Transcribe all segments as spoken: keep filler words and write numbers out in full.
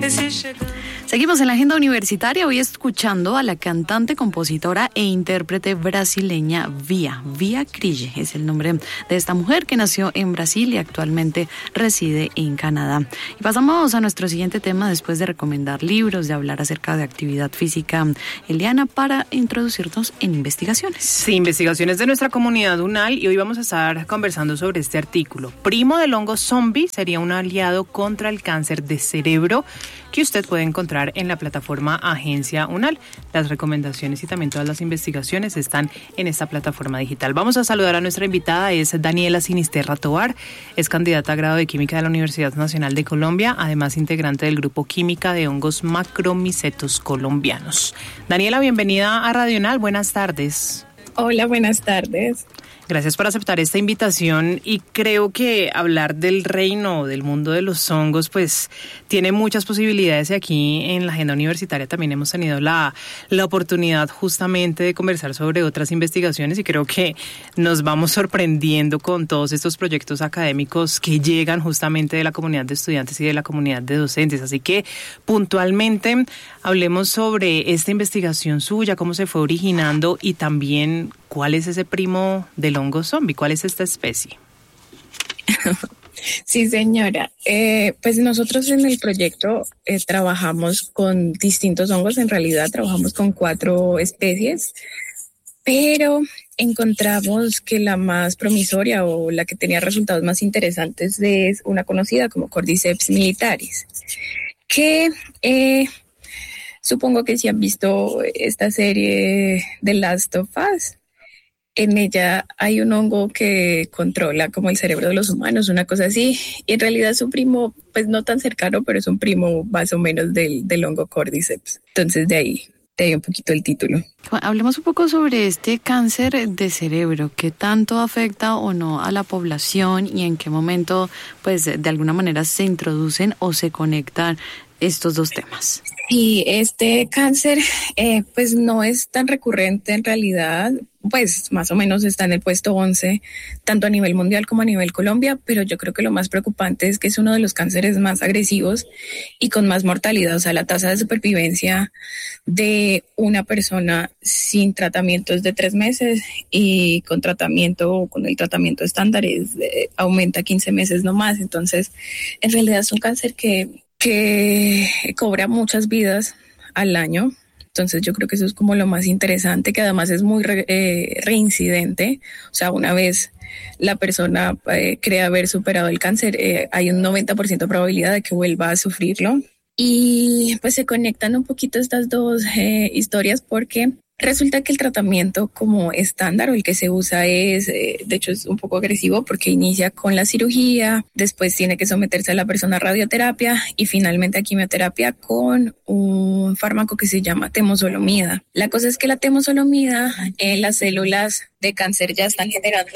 Seguimos en la agenda universitaria, hoy escuchando a la cantante, compositora e intérprete brasileña Bia. Bia Kriege es el nombre de esta mujer que nació en Brasil y actualmente reside en Canadá. Y pasamos a nuestro siguiente tema después de recomendar libros, de hablar acerca de actividad física, Eliana, para introducirnos en investigaciones. Sí, investigaciones de nuestra comunidad UNAL, y hoy vamos a estar conversando sobre este artículo. Primo del hongo zombie sería un aliado contra el cáncer de cerebro, que usted puede encontrar en la plataforma Agencia UNAL. Las recomendaciones y también todas las investigaciones están en esta plataforma digital. Vamos a saludar a nuestra invitada, es Daniela Sinisterra Tovar, es candidata a grado de Química de la Universidad Nacional de Colombia, además integrante del grupo Química de Hongos Macromicetos Colombianos. Daniela, bienvenida a Radio UNAL, buenas tardes. Hola, buenas tardes. Gracias por aceptar esta invitación, y creo que hablar del reino, del mundo de los hongos, pues tiene muchas posibilidades, y aquí en la agenda universitaria también hemos tenido la, la oportunidad justamente de conversar sobre otras investigaciones, y creo que nos vamos sorprendiendo con todos estos proyectos académicos que llegan justamente de la comunidad de estudiantes y de la comunidad de docentes. Así que puntualmente hablemos sobre esta investigación suya, cómo se fue originando y también cuál es ese primo del hongo zombie, cuál es esta especie. Sí, señora. Eh, pues nosotros en el proyecto eh, trabajamos con distintos hongos. En realidad trabajamos con cuatro especies, pero encontramos que la más promisoria o la que tenía resultados más interesantes es una conocida como Cordyceps militaris, que eh, supongo que si han visto esta serie de Last of Us, en ella hay un hongo que controla como el cerebro de los humanos, una cosa así. Y en realidad es un primo, pues no tan cercano, pero es un primo más o menos del, del hongo Cordyceps. Entonces de ahí, de ahí un poquito el título. Hablemos un poco sobre este cáncer de cerebro. ¿Qué tanto afecta o no a la población y en qué momento, pues de alguna manera se introducen o se conectan estos dos temas? Y este cáncer, eh, pues no es tan recurrente en realidad, pues más o menos está en el puesto once, tanto a nivel mundial como a nivel Colombia, pero yo creo que lo más preocupante es que es uno de los cánceres más agresivos y con más mortalidad. O sea, la tasa de supervivencia de una persona sin tratamiento es de tres meses y con tratamiento, con el tratamiento estándar es de, aumenta quince meses no más. Entonces, en realidad es un cáncer que que cobra muchas vidas al año. Entonces yo creo que eso es como lo más interesante, que además es muy re, eh, reincidente. O sea, una vez la persona eh, cree haber superado el cáncer, eh, hay un noventa por ciento de probabilidad de que vuelva a sufrirlo. Y pues se conectan un poquito estas dos eh, historias, porque resulta que el tratamiento como estándar o el que se usa es, eh, de hecho es un poco agresivo, porque inicia con la cirugía, después tiene que someterse a la persona a radioterapia y finalmente a quimioterapia con un fármaco que se llama temozolomida. La cosa es que la temozolomida, eh, las células de cáncer ya están generando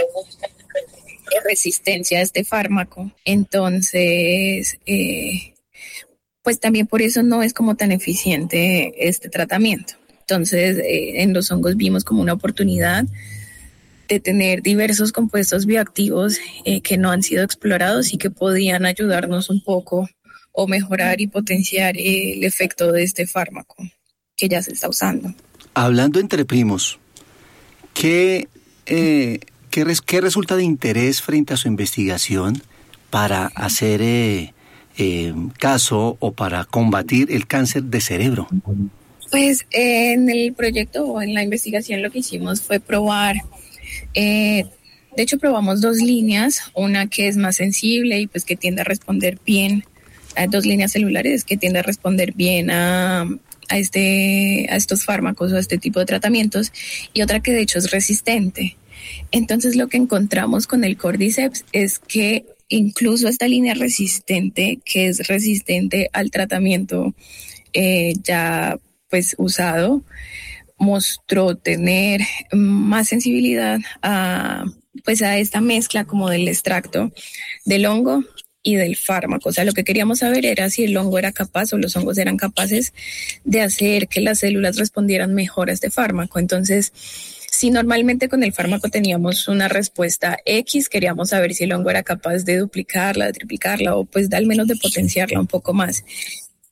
resistencia a este fármaco. Entonces, eh, pues también por eso no es como tan eficiente este tratamiento. Entonces, eh, en los hongos vimos como una oportunidad de tener diversos compuestos bioactivos eh, que no han sido explorados y que podían ayudarnos un poco o mejorar y potenciar eh, el efecto de este fármaco que ya se está usando. Hablando entre primos, ¿qué, eh, qué, res, qué resulta de interés frente a su investigación para hacer eh, eh, caso o para combatir el cáncer de cerebro? Pues eh, en el proyecto o en la investigación lo que hicimos fue probar, eh, de hecho probamos dos líneas, una que es más sensible y pues que tiende a responder bien, a dos líneas celulares que tiende a responder bien a, a, este, a estos fármacos o a este tipo de tratamientos, y otra que de hecho es resistente. Entonces lo que encontramos con el Cordyceps es que incluso esta línea resistente, que es resistente al tratamiento eh, ya pues usado, mostró tener más sensibilidad a pues a esta mezcla como del extracto del hongo y del fármaco. O sea, lo que queríamos saber era si el hongo era capaz o los hongos eran capaces de hacer que las células respondieran mejor a este fármaco. Entonces, si normalmente con el fármaco teníamos una respuesta X, queríamos saber si el hongo era capaz de duplicarla, de triplicarla o pues de al menos de potenciarla un poco más.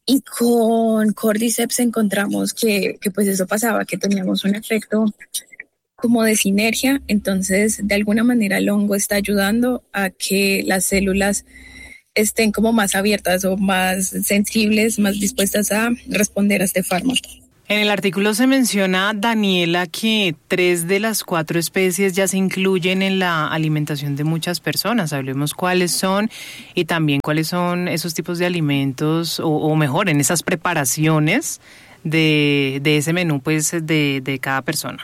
Y con Cordyceps encontramos que, que pues eso pasaba, que teníamos un efecto como de sinergia. Entonces, de alguna manera el hongo está ayudando a que las células estén como más abiertas o más sensibles, más dispuestas a responder a este fármaco. En el artículo se menciona, Daniela, que tres de las cuatro especies ya se incluyen en la alimentación de muchas personas. Hablemos cuáles son y también cuáles son esos tipos de alimentos, o, o mejor, en esas preparaciones de, de ese menú, pues, de, de cada persona.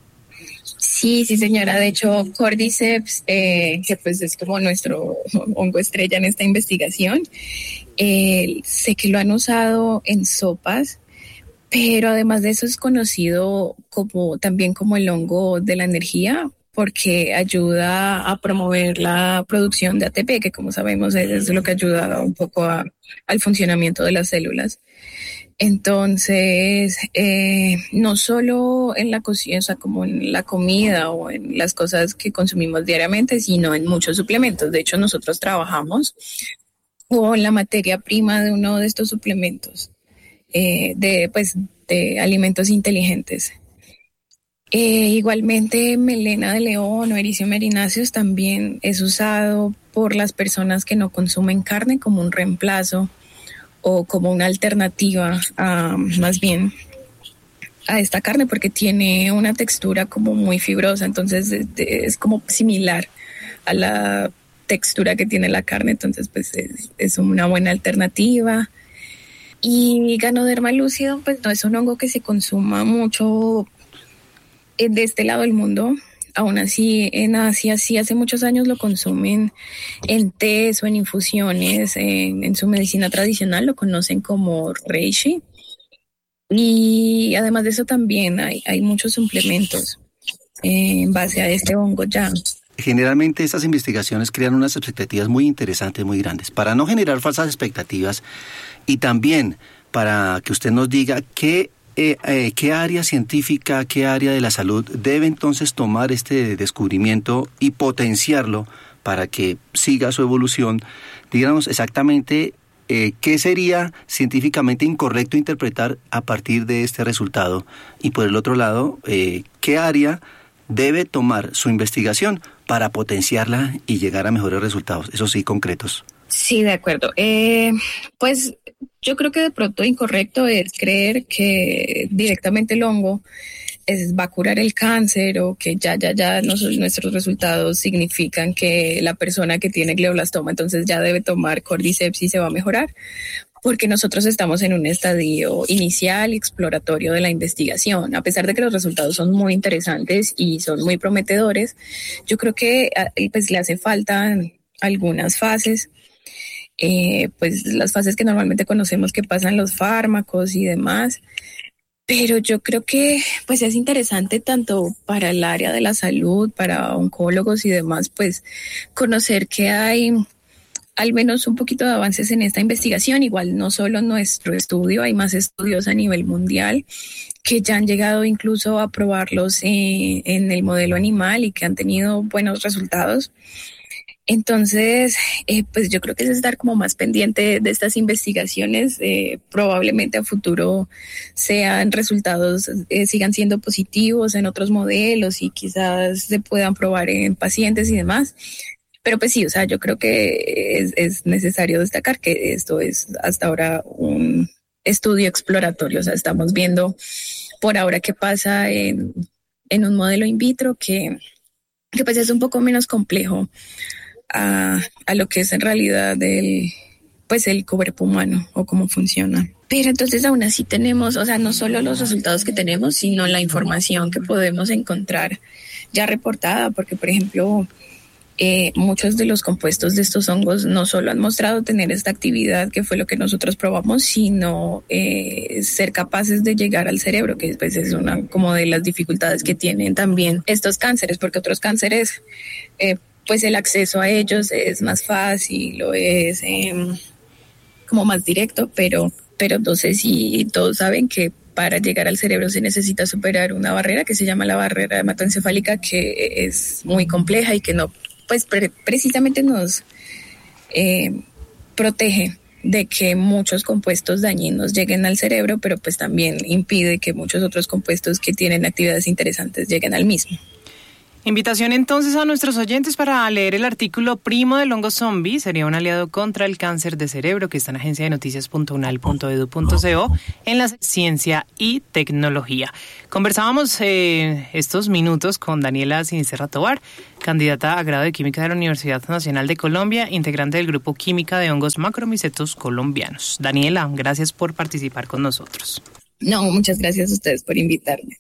Sí, sí, señora. De hecho, Cordyceps, eh, que pues es como nuestro hongo estrella en esta investigación, eh, sé que lo han usado en sopas, pero además de eso es conocido como también como el hongo de la energía, porque ayuda a promover la producción de A T P, que como sabemos es lo que ayuda un poco a, al funcionamiento de las células. Entonces, eh, no solo en la cocina, o sea, como en la comida o en las cosas que consumimos diariamente, sino en muchos suplementos. De hecho, nosotros trabajamos con la materia prima de uno de estos suplementos. Eh, de pues de alimentos inteligentes. Eh, igualmente melena de león o Erythriomeria merinaceus también es usado por las personas que no consumen carne como un reemplazo o como una alternativa a, más bien a esta carne, porque tiene una textura como muy fibrosa, entonces es, es como similar a la textura que tiene la carne, entonces pues es, es una buena alternativa. Y Ganoderma lucidum, pues no es un hongo que se consuma mucho de este lado del mundo. Aún así, en Asia sí hace muchos años lo consumen en tés o en infusiones, en, en su medicina tradicional lo conocen como reishi. Y además de eso también hay, hay muchos suplementos eh, en base a este hongo ya. Generalmente estas investigaciones crean unas expectativas muy interesantes, muy grandes. Para no generar falsas expectativas y también para que usted nos diga qué, eh, eh, qué área científica, qué área de la salud debe entonces tomar este descubrimiento y potenciarlo para que siga su evolución, digamos exactamente eh, qué sería científicamente incorrecto interpretar a partir de este resultado. Y por el otro lado, eh, qué área debe tomar su investigación para potenciarla y llegar a mejores resultados, eso sí, concretos. Sí, de acuerdo. Eh, pues yo creo que de pronto incorrecto es creer que directamente el hongo es, va a curar el cáncer o que ya, ya, ya nos, nuestros resultados significan que la persona que tiene glioblastoma entonces ya debe tomar Cordyceps y se va a mejorar. Porque nosotros estamos en un estadio inicial y exploratorio de la investigación. A pesar de que los resultados son muy interesantes y son muy prometedores, yo creo que pues, le hace falta algunas fases, eh, pues las fases que normalmente conocemos que pasan los fármacos y demás. Pero yo creo que pues es interesante tanto para el área de la salud, para oncólogos y demás, pues conocer que hay al menos un poquito de avances en esta investigación. Igual no solo nuestro estudio, hay más estudios a nivel mundial que ya han llegado incluso a probarlos en, en el modelo animal y que han tenido buenos resultados. Entonces, eh, pues yo creo que es estar como más pendiente de estas investigaciones. Eh, probablemente a futuro sean resultados, eh, sigan siendo positivos en otros modelos y quizás se puedan probar en pacientes y demás. Pero pues sí, o sea, yo creo que es, es necesario destacar que esto es hasta ahora un estudio exploratorio. O sea, estamos viendo por ahora qué pasa en, en un modelo in vitro que, que pues es un poco menos complejo a, a lo que es en realidad el, pues el cuerpo humano o cómo funciona. Pero entonces aún así tenemos, o sea, no solo los resultados que tenemos, sino la información que podemos encontrar ya reportada, porque por ejemplo, Eh, muchos de los compuestos de estos hongos no solo han mostrado tener esta actividad que fue lo que nosotros probamos, sino eh, ser capaces de llegar al cerebro, que pues es una como de las dificultades que tienen también estos cánceres, porque otros cánceres eh, pues el acceso a ellos es más fácil o es eh, como más directo, pero, pero no sé si todos saben que para llegar al cerebro se necesita superar una barrera que se llama la barrera hematoencefálica, que es muy compleja y que no pues pre- precisamente nos eh, protege de que muchos compuestos dañinos lleguen al cerebro, pero pues también impide que muchos otros compuestos que tienen actividades interesantes lleguen al mismo. Invitación entonces a nuestros oyentes para leer el artículo Primo del hongo zombie, sería un aliado contra el cáncer de cerebro, que está en agencia de noticias punto unal punto edu punto co en la ciencia y tecnología. Conversábamos eh, estos minutos con Daniela Sinisterra Tovar, candidata a grado de química de la Universidad Nacional de Colombia, integrante del grupo Química de Hongos Macromicetos Colombianos. Daniela, gracias por participar con nosotros. No, muchas gracias a ustedes por invitarme.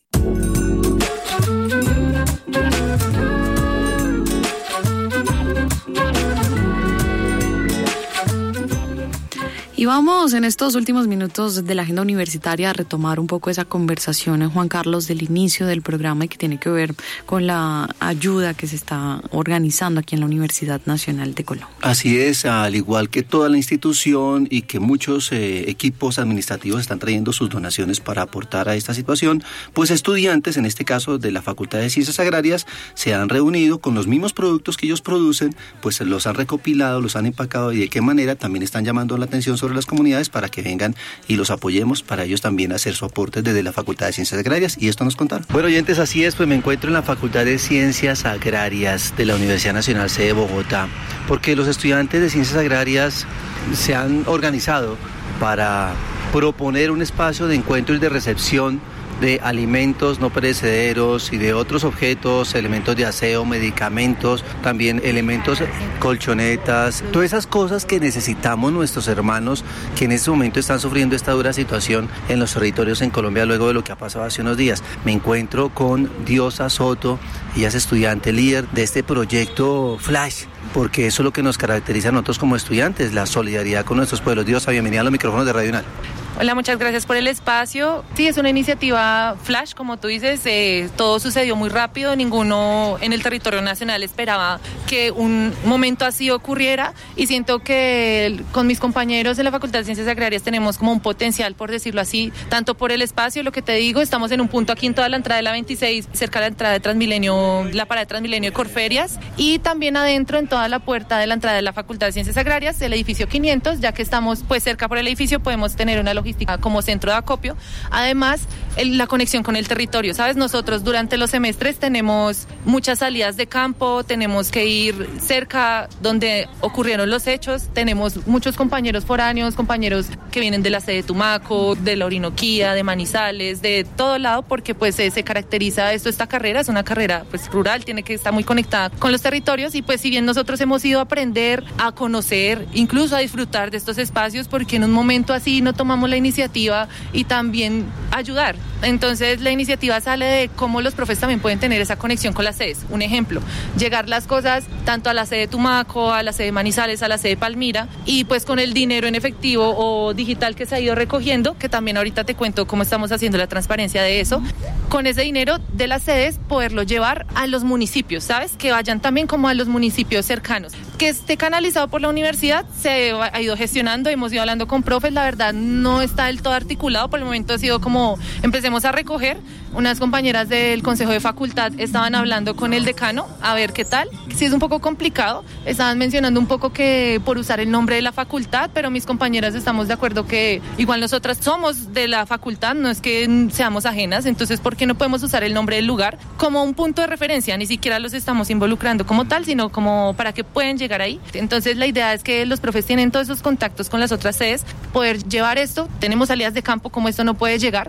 Y vamos en estos últimos minutos de la agenda universitaria a retomar un poco esa conversación, Juan Carlos, del inicio del programa y que tiene que ver con la ayuda que se está organizando aquí en la Universidad Nacional de Colombia. Así es, al igual que toda la institución y que muchos eh, equipos administrativos están trayendo sus donaciones para aportar a esta situación, pues estudiantes, en este caso de la Facultad de Ciencias Agrarias, se han reunido con los mismos productos que ellos producen, pues los han recopilado, los han empacado y de qué manera también están llamando la atención sobre las comunidades para que vengan y los apoyemos para ellos también hacer su aporte desde la Facultad de Ciencias Agrarias, y esto nos contaron. Bueno, oyentes, así es, pues me encuentro en la Facultad de Ciencias Agrarias de la Universidad Nacional C de Bogotá, porque los estudiantes de Ciencias Agrarias se han organizado para proponer un espacio de encuentro y de recepción de alimentos no perecederos y de otros objetos, elementos de aseo, medicamentos, también elementos, colchonetas, todas esas cosas que necesitamos nuestros hermanos que en este momento están sufriendo esta dura situación en los territorios en Colombia luego de lo que ha pasado hace unos días. Me encuentro con Diosa Soto, ella es estudiante líder de este proyecto Flash, porque eso es lo que nos caracteriza a nosotros como estudiantes, la solidaridad con nuestros pueblos. Diosa, bienvenida a los micrófonos de Radio UNAL. Hola, muchas gracias por el espacio. Sí, es una iniciativa Flash, como tú dices, eh, todo sucedió muy rápido, ninguno en el territorio nacional esperaba que un momento así ocurriera y siento que con mis compañeros de la Facultad de Ciencias Agrarias tenemos como un potencial, por decirlo así, tanto por el espacio, lo que te digo, estamos en un punto aquí en toda la entrada de la veintiséis, cerca de la entrada de Transmilenio, la parada de Transmilenio de Corferias, y también adentro en toda la puerta de la entrada de la Facultad de Ciencias Agrarias, el edificio quinientos, ya que estamos pues cerca por el edificio, podemos tener una logística como centro de acopio. Además, el, la conexión con el territorio, ¿sabes? Nosotros durante los semestres tenemos muchas salidas de campo, tenemos que ir cerca donde ocurrieron los hechos, tenemos muchos compañeros foráneos, compañeros que vienen de la sede de Tumaco, de la Orinoquía, de Manizales, de todo lado, porque pues eh, se caracteriza esto, esta carrera es una carrera pues rural, tiene que estar muy conectada con los territorios y pues si bien nosotros hemos ido a aprender, a conocer, incluso a disfrutar de estos espacios, porque en un momento así no tomamos la iniciativa y también ayudar. Entonces la iniciativa sale de cómo los profes también pueden tener esa conexión con las sedes. Un ejemplo, llegar las cosas tanto a la sede de Tumaco, a la sede de Manizales, a la sede de Palmira, y pues con el dinero en efectivo o digital que se ha ido recogiendo, que también ahorita te cuento cómo estamos haciendo la transparencia de eso, con ese dinero de las sedes poderlo llevar a los municipios, ¿sabes? Que vayan también como a los municipios cercanos. Que esté canalizado por la universidad, se ha ido gestionando, hemos ido hablando con profes, la verdad no está del todo articulado, por el momento ha sido como empecemos a recoger. Unas compañeras del Consejo de Facultad estaban hablando con el decano a ver qué tal, sí es un poco complicado, estaban mencionando un poco que por usar el nombre de la facultad, pero mis compañeras estamos de acuerdo que igual nosotras somos de la facultad, no es que seamos ajenas, entonces ¿por qué no podemos usar el nombre del lugar como un punto de referencia? Ni siquiera los estamos involucrando como tal, sino como para que puedan llegar ahí. Entonces la idea es que los profes tienen todos esos contactos con las otras sedes, poder llevar esto, tenemos salidas de campo como esto no puede llegar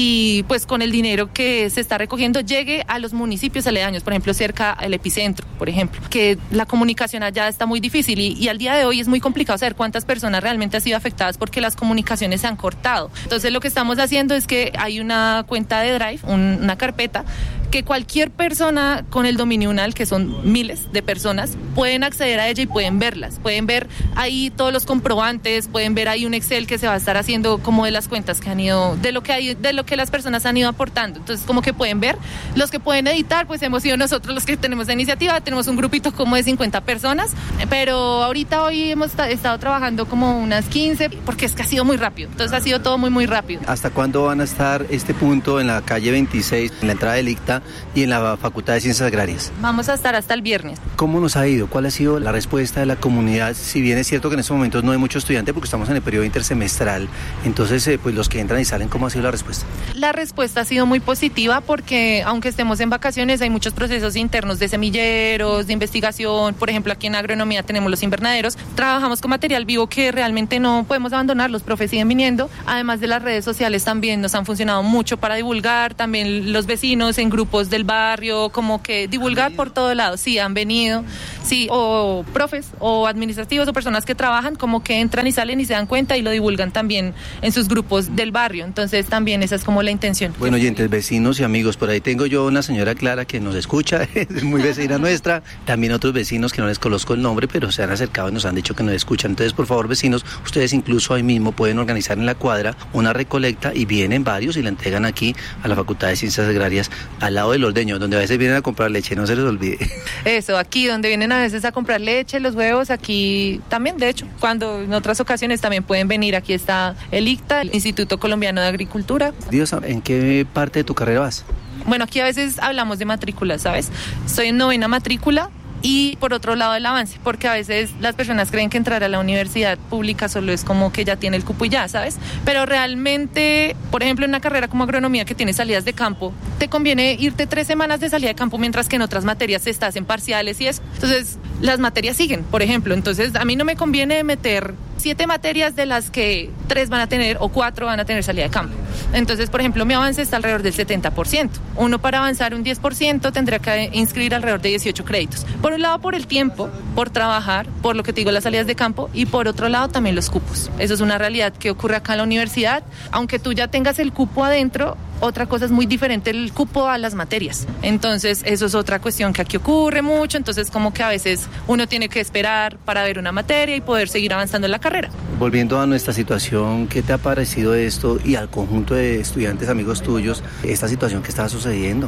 y pues con el dinero que se está recogiendo llegue a los municipios aledaños, por ejemplo cerca al epicentro, por ejemplo, que la comunicación allá está muy difícil y, y al día de hoy es muy complicado saber cuántas personas realmente han sido afectadas porque las comunicaciones se han cortado. Entonces lo que estamos haciendo es que hay una cuenta de Drive, un, una carpeta que cualquier persona con el dominio UNAL, que son miles de personas, pueden acceder a ella y pueden verlas, pueden ver ahí todos los comprobantes, pueden ver ahí un Excel que se va a estar haciendo como de las cuentas que han ido, de lo que hay, de lo que las personas han ido aportando, entonces como que pueden ver, los que pueden editar, pues hemos sido nosotros los que tenemos la iniciativa, tenemos un grupito como de cincuenta personas, pero ahorita hoy hemos estado trabajando como unas quince, porque es que ha sido muy rápido, entonces ha sido todo muy muy rápido. ¿Hasta cuándo van a estar este punto en la calle veintiséis, en la entrada del ICTA, agricultura y en la Facultad de Ciencias Agrarias? Vamos a estar hasta el viernes. ¿Cómo nos ha ido? ¿Cuál ha sido la respuesta de la comunidad? Si bien es cierto que en estos momentos no hay muchos estudiantes porque estamos en el periodo intersemestral, entonces eh, pues los que entran y salen, ¿cómo ha sido la respuesta? La respuesta ha sido muy positiva porque aunque estemos en vacaciones hay muchos procesos internos de semilleros, de investigación. Por ejemplo, aquí en agronomía tenemos los invernaderos, trabajamos con material vivo que realmente no podemos abandonar, los profes siguen viniendo. Además de las redes sociales también nos han funcionado mucho para divulgar, también los vecinos en grupos del barrio, como que divulgar por todo lado, sí, han venido, sí, o profes o administrativos o personas que trabajan como que entran y salen y se dan cuenta y lo divulgan también en sus grupos del barrio, entonces también esa es como la intención. Bueno, oyentes, vecinos y amigos, por ahí tengo yo una señora Clara que nos escucha, es muy vecina nuestra, también otros vecinos que no les conozco el nombre, pero se han acercado y nos han dicho que nos escuchan, entonces por favor vecinos, ustedes incluso ahí mismo pueden organizar en la cuadra una recolecta y vienen varios y la entregan aquí a la Facultad de Ciencias Agrarias al lado del ordeño, donde a veces vienen a comprar leche, no se les olvide. Eso, aquí donde vienen a veces a comprar leche, los huevos, aquí también, de hecho, cuando en otras ocasiones también pueden venir, aquí está el I C T A, el Instituto Colombiano de Agricultura. Dios, ¿en qué parte de tu carrera vas? Bueno, aquí a veces hablamos de matrículas, ¿sabes? Estoy en novena matrícula. Y por otro lado el avance, porque a veces las personas creen que entrar a la universidad pública solo es como que ya tiene el cupo y ya, ¿sabes? Pero realmente, por ejemplo, en una carrera como agronomía que tiene salidas de campo, te conviene irte tres semanas de salida de campo, mientras que en otras materias estás en parciales y eso. Entonces, las materias siguen, por ejemplo. Entonces, a mí no me conviene meter siete materias de las que tres van a tener o cuatro van a tener salida de campo. Entonces, por ejemplo, mi avance está alrededor del setenta por ciento. Uno para avanzar un diez por ciento tendría que inscribir alrededor de dieciocho créditos. Por un lado, por el tiempo, por trabajar, por lo que te digo, las salidas de campo, y por otro lado también los cupos. Eso es una realidad que ocurre acá en la universidad. Aunque tú ya tengas el cupo adentro, otra cosa es muy diferente el cupo a las materias. Entonces, eso es otra cuestión que aquí ocurre mucho. Entonces, como que a veces uno tiene que esperar para ver una materia y poder seguir avanzando en la carrera. Volviendo a nuestra situación, ¿qué te ha parecido esto y al conjunto de estudiantes, amigos tuyos, esta situación que está sucediendo?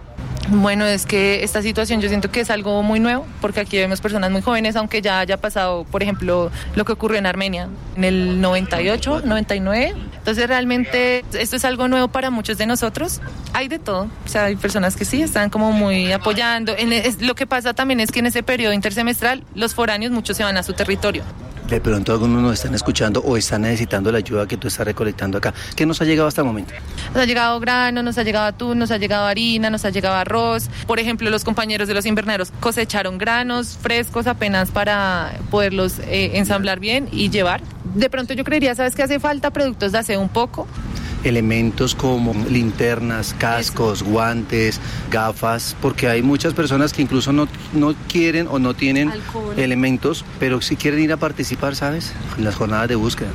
Bueno, es que esta situación yo siento que es algo muy nuevo, porque aquí vemos personas muy jóvenes, aunque ya haya pasado, por ejemplo, lo que ocurrió en Armenia en el noventa y ocho, noventa y nueve. Entonces realmente esto es algo nuevo para muchos de nosotros. Hay de todo, o sea, hay personas que sí están como muy apoyando. En es, lo que pasa también es que en ese periodo intersemestral los foráneos muchos se van a su territorio. De pronto algunos nos están escuchando o están necesitando la ayuda que tú estás recolectando acá. ¿Qué nos ha llegado hasta el momento? Nos ha llegado grano, nos ha llegado atún, nos ha llegado harina, nos ha llegado arroz. Por ejemplo, los compañeros de los invernaderos cosecharon granos frescos apenas para poderlos eh, ensamblar bien y llevar. De pronto yo creería, ¿sabes qué hace falta? Productos de aseo un poco. Elementos como linternas, cascos, Eso. guantes, gafas, porque hay muchas personas que incluso no, no quieren o no tienen Alcohol. elementos, pero sí quieren ir a participar, ¿sabes? En las jornadas de búsqueda.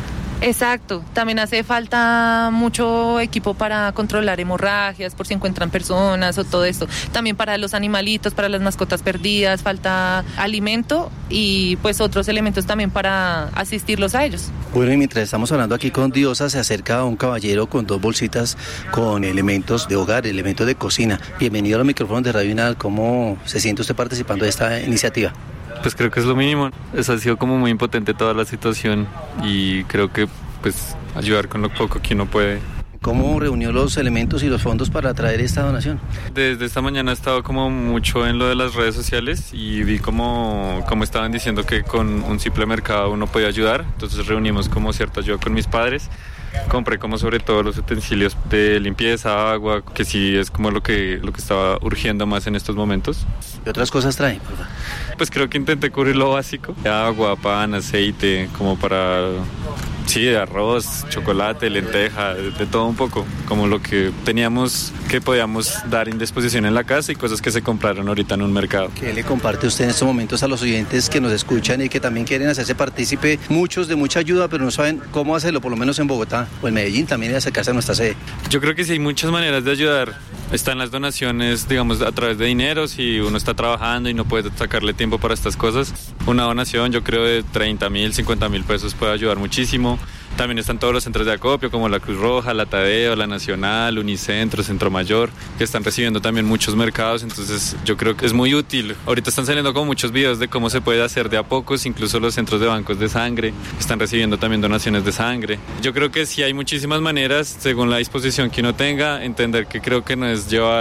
Exacto, también hace falta mucho equipo para controlar hemorragias por si encuentran personas o todo esto, también para los animalitos, para las mascotas perdidas, falta alimento y pues otros elementos también para asistirlos a ellos. Bueno, y mientras estamos hablando aquí con Diosa, se acerca un caballero con dos bolsitas con elementos de hogar, elementos de cocina. Bienvenido a los micrófonos de Radio Unidad. ¿Cómo se siente usted participando de esta iniciativa? Pues creo que es lo mínimo. Eso ha sido como muy impotente toda la situación y creo que pues ayudar con lo poco que uno puede. ¿Cómo reunió los elementos y los fondos para traer esta donación? Desde esta mañana he estado como mucho en lo de las redes sociales y vi como, como estaban diciendo que con un simple mercado uno podía ayudar. Entonces reunimos como cierta ayuda con mis padres. Compré como sobre todo los utensilios de limpieza, agua, que sí es como lo que, lo que estaba urgiendo más en estos momentos. ¿Qué otras cosas traen, por favor? Pues creo que intenté cubrir lo básico. Agua, pan, aceite, como para... Sí, arroz, chocolate, lenteja, de, de todo un poco, como lo que teníamos que podíamos dar en disposición en la casa y cosas que se compraron ahorita en un mercado. ¿Qué le comparte usted en estos momentos a los oyentes que nos escuchan y que también quieren hacerse partícipe, muchos de mucha ayuda, pero no saben cómo hacerlo, por lo menos en Bogotá o en Medellín también, y acercarse a nuestra sede? Yo creo que sí hay muchas maneras de ayudar. Están las donaciones, digamos, a través de dinero, si uno está trabajando y no puede sacarle tiempo para estas cosas. Una donación, yo creo, de treinta mil, cincuenta mil pesos puede ayudar muchísimo. También están todos los centros de acopio como la Cruz Roja, la Tadeo, la Nacional, Unicentro, Centro Mayor, que están recibiendo también muchos mercados, entonces yo creo que es muy útil. Ahorita están saliendo como muchos videos de cómo se puede hacer de a pocos, incluso los centros de bancos de sangre están recibiendo también donaciones de sangre. Yo creo que sí hay muchísimas maneras, según la disposición que uno tenga, entender que creo que no es llevar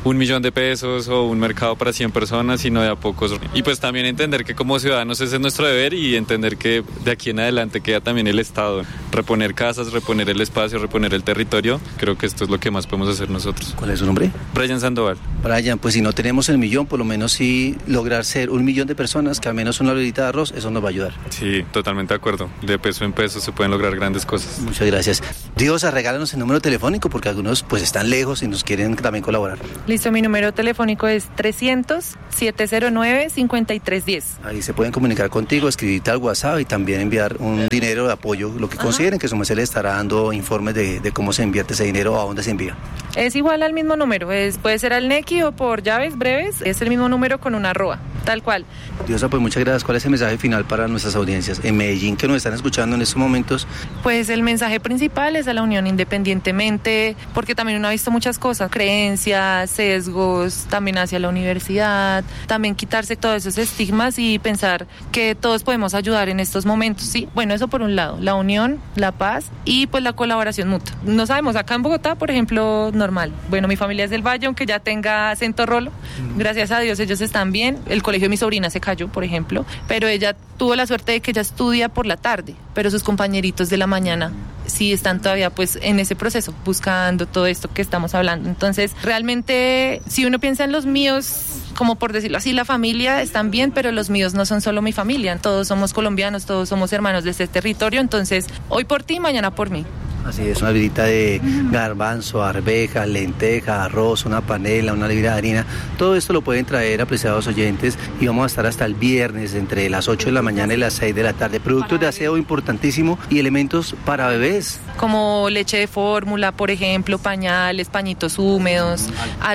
un millón de pesos o un mercado para cien personas, sino de a pocos. Y pues también entender que como ciudadanos ese es nuestro deber y entender que de aquí en adelante queda también el Estado. Reponer casas, reponer el espacio, reponer el territorio. Creo que esto es lo que más podemos hacer nosotros. ¿Cuál es su nombre? Brian Sandoval. Brian, pues si no tenemos el millón, por lo menos sí lograr ser un millón de personas, que al menos una bolita de arroz, eso nos va a ayudar. Sí, totalmente de acuerdo. De peso en peso se pueden lograr grandes cosas. Muchas gracias. Diosa, regálanos el número telefónico porque algunos pues están lejos y nos quieren también colaborar. Listo, mi número telefónico es trescientos, siete cero nueve, cincuenta y tres diez. Ahí se pueden comunicar contigo, escribirte al WhatsApp y también enviar un dinero de apoyo, lo que Ajá. consideren, que su merced le estará dando informes de, de cómo se invierte ese dinero o a dónde se envía. Es igual al mismo número, es, puede ser al Nequi o por llaves breves, es el mismo número con una arroba, tal cual. Diosa, pues muchas gracias. ¿Cuál es el mensaje final para nuestras audiencias en Medellín que nos están escuchando en estos momentos? Pues el mensaje principal es a la unión independientemente, porque también uno ha visto muchas cosas, creencias, sesgos, también hacia la universidad, también quitarse todos esos estigmas y pensar que todos podemos ayudar en estos momentos, ¿sí? Bueno, eso por un lado, la unión, la paz y pues la colaboración mutua. No sabemos, acá en Bogotá, por ejemplo, normal. Bueno, mi familia es del Valle, aunque ya tenga acento rolo, gracias a Dios ellos están bien. El colegio de mi sobrina se cayó, por ejemplo, pero ella tuvo la suerte de que ella estudia por la tarde, pero sus compañeritos de la mañana sí están todavía pues en ese proceso, buscando todo esto que estamos hablando. Entonces, realmente, si uno piensa en los míos, como por decirlo así, la familia están bien, pero los míos no son solo mi familia, todos somos colombianos, todos somos hermanos de este territorio, entonces, hoy por ti, mañana por mí. Así es, una librita de garbanzo, arveja, lenteja, arroz, una panela, una libra de harina. Todo esto lo pueden traer, apreciados oyentes, y vamos a estar hasta el viernes entre las ocho de la mañana y las seis de la tarde. Productos de aseo importantísimo y elementos para bebés. Como leche de fórmula, por ejemplo, pañales, pañitos húmedos,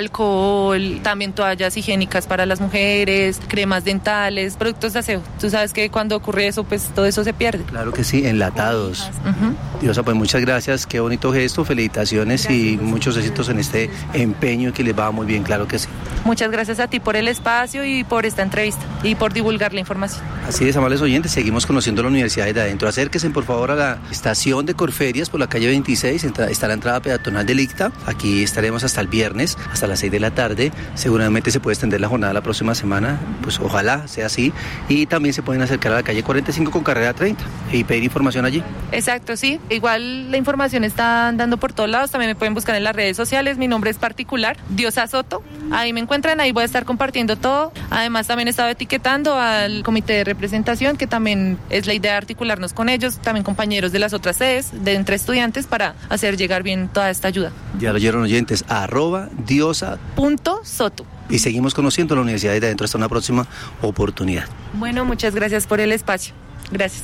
alcohol, también toallas higiénicas para las mujeres, cremas dentales, productos de aseo. Tú sabes que cuando ocurre eso, pues todo eso se pierde. Claro que sí, enlatados. Uh-huh. Diosa, pues muchas gracias. Gracias, qué bonito gesto, felicitaciones gracias. Y muchos éxitos en este empeño que les va muy bien, claro que sí. Muchas gracias a ti por el espacio y por esta entrevista y por divulgar la información. Así es, amables oyentes, seguimos conociendo la Universidad de Adentro. Acérquense por favor a la estación de Corferias por la calle veintiséis, está la entrada peatonal del ICTA. Aquí estaremos hasta el viernes, hasta las seis de la tarde. Seguramente se puede extender la jornada la próxima semana, pues ojalá sea así. Y también se pueden acercar a la calle cuarenta y cinco con carrera treinta y pedir información allí. Exacto, sí. Igual la información está andando por todos lados, también me pueden buscar en las redes sociales, mi nombre es particular, Diosa Soto, ahí me encuentran, ahí voy a estar compartiendo todo, además también he estado etiquetando al comité de representación, que también es la idea de articularnos con ellos, también compañeros de las otras sedes, de entre estudiantes, para hacer llegar bien toda esta ayuda. Ya lo oyeron oyentes, arroba diosa punto soto. Y seguimos conociendo la Universidad de Adentro hasta una próxima oportunidad. Bueno, muchas gracias por el espacio, gracias.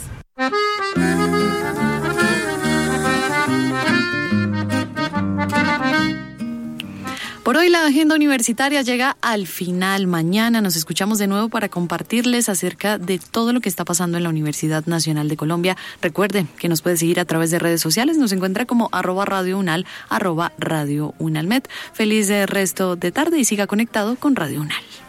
Por hoy la agenda universitaria llega al final. Mañana nos escuchamos de nuevo para compartirles acerca de todo lo que está pasando en la Universidad Nacional de Colombia. Recuerde que nos puede seguir a través de redes sociales. Nos encuentra como arroba Radio Unal, arroba Radio Unalmed. Feliz resto de tarde y siga conectado con Radio Unal.